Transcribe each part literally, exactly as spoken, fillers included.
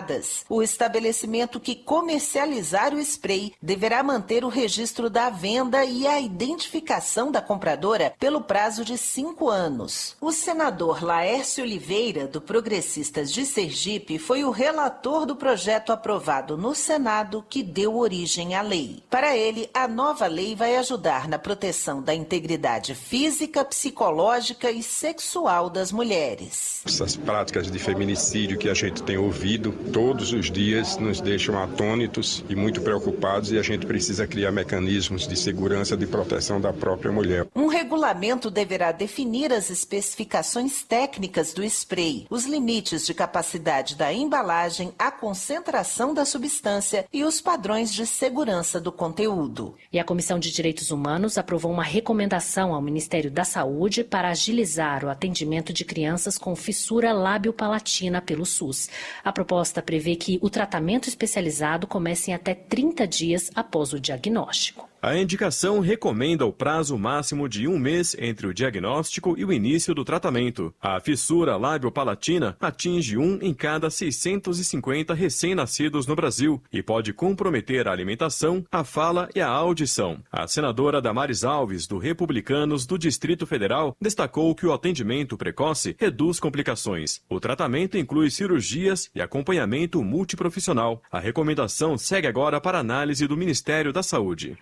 privadas. O estabelecimento que comercializar o spray deverá manter o registro da venda e a identificação da compradora pelo prazo de cinco anos. O senador Laércio Oliveira, do Progressistas de Sergipe, foi o relator do projeto aprovado no Senado que deu origem à lei. Para ele, a nova lei vai ajudar na proteção da integridade física, psicológica e sexual das mulheres. Essas práticas de feminicídio que a gente tem ouvido todos os dias nos deixam atônitos e muito preocupados, e a gente precisa criar mecanismos de segurança de proteção da própria mulher. Um regulamento deverá definir as especificações técnicas do spray, os limites de capacidade da embalagem, a concentração da substância e os padrões de segurança do conteúdo. E a Comissão de Direitos Humanos aprovou uma recomendação ao Ministério da Saúde para agilizar o atendimento de crianças com fissura lábio-palatina pelo SUS. A proposta prevê que o tratamento especializado comece em até trinta dias após o diagnóstico. A indicação recomenda o prazo máximo de um mês entre o diagnóstico e o início do tratamento. A fissura lábio-palatina atinge um em cada seiscentos e cinquenta recém-nascidos no Brasil e pode comprometer a alimentação, a fala e a audição. A senadora Damares Alves, do Republicanos do Distrito Federal, destacou que o atendimento precoce reduz complicações. O tratamento inclui cirurgias e acompanhamento multiprofissional. A recomendação segue agora para análise do Ministério da Saúde.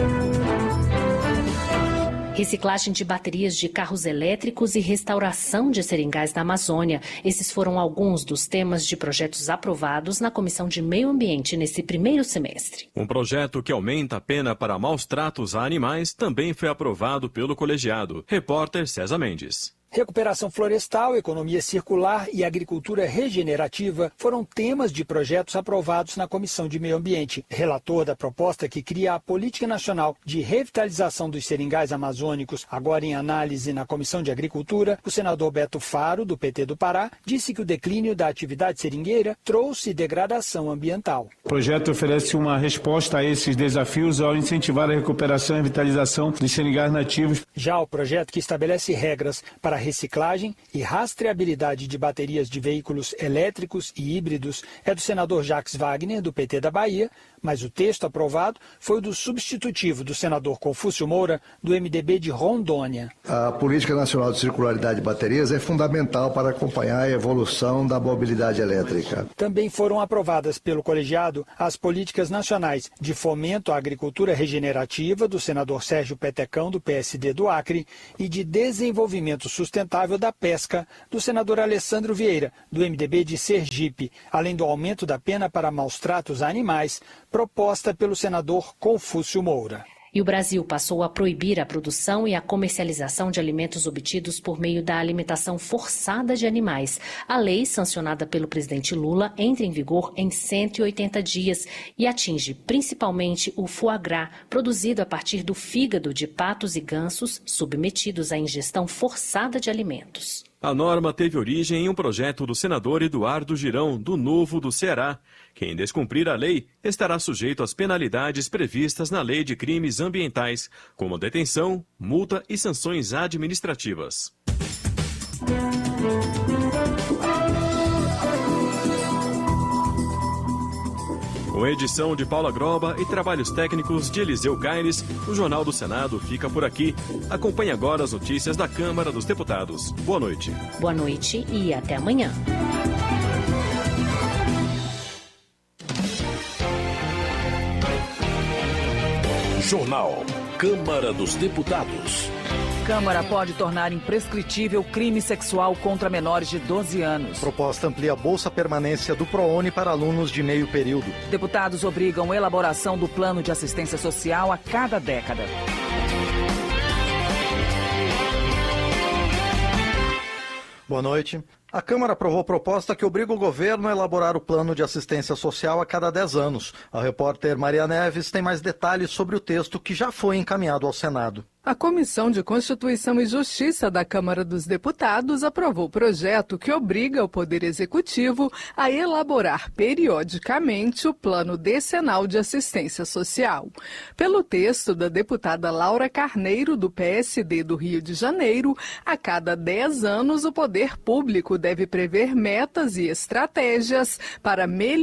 Reciclagem de baterias de carros elétricos e restauração de seringais na Amazônia. Esses foram alguns dos temas de projetos aprovados na Comissão de Meio Ambiente nesse primeiro semestre. Um projeto que aumenta a pena para maus tratos a animais também foi aprovado pelo colegiado. Repórter César Mendes. Recuperação florestal, economia circular e agricultura regenerativa foram temas de projetos aprovados na Comissão de Meio Ambiente. Relator da proposta que cria a Política Nacional de Revitalização dos Seringais Amazônicos, agora em análise na Comissão de Agricultura, o senador Beto Faro, do P T do Pará, disse que o declínio da atividade seringueira trouxe degradação ambiental. O projeto oferece uma resposta a esses desafios ao incentivar a recuperação e revitalização dos seringais nativos. Já o projeto que estabelece regras para reciclagem e rastreabilidade de baterias de veículos elétricos e híbridos é do senador Jacques Wagner, do P T da Bahia, mas o texto aprovado foi o do substitutivo do senador Confúcio Moura, do M D B de Rondônia. A Política Nacional de Circularidade de Baterias é fundamental para acompanhar a evolução da mobilidade elétrica. Também foram aprovadas pelo colegiado as políticas nacionais de fomento à agricultura regenerativa, do senador Sérgio Petecão, do P S D do Acre, e de desenvolvimento sustentável da pesca, do senador Alessandro Vieira, do M D B de Sergipe, além do aumento da pena para maus tratos a animais, proposta pelo senador Confúcio Moura. E o Brasil passou a proibir a produção e a comercialização de alimentos obtidos por meio da alimentação forçada de animais. A lei, sancionada pelo presidente Lula, entra em vigor em cento e oitenta dias e atinge principalmente o foie gras, produzido a partir do fígado de patos e gansos submetidos à ingestão forçada de alimentos. A norma teve origem em um projeto do senador Eduardo Girão, do Novo do Ceará. Quem descumprir a lei estará sujeito às penalidades previstas na Lei de Crimes Ambientais, como detenção, multa e sanções administrativas. Com edição de Paula Groba e trabalhos técnicos de Eliseu Caires, o Jornal do Senado fica por aqui. Acompanhe agora as notícias da Câmara dos Deputados. Boa noite. Boa noite e até amanhã. Jornal Câmara dos Deputados. Câmara pode tornar imprescritível crime sexual contra menores de doze anos. Proposta amplia a bolsa permanência do ProUni para alunos de meio período. Deputados obrigam a elaboração do plano de assistência social a cada década. Boa noite. A Câmara aprovou proposta que obriga o governo a elaborar o plano de assistência social a cada dez anos. A repórter Maria Neves tem mais detalhes sobre o texto que já foi encaminhado ao Senado. A Comissão de Constituição e Justiça da Câmara dos Deputados aprovou o projeto que obriga o Poder Executivo a elaborar periodicamente o Plano Decenal de Assistência Social. Pelo texto da deputada Laura Carneiro, do P S D do Rio de Janeiro, a cada dez anos o Poder Público deve prever metas e estratégias para melhorar